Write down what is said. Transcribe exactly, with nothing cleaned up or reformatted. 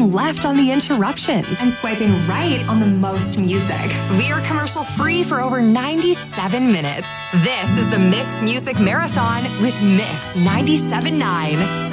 swiping left on the interruptions. And swiping right on the most music. We are commercial free for over ninety-seven minutes. This is the Mix Music Marathon with Mix ninety-seven point nine.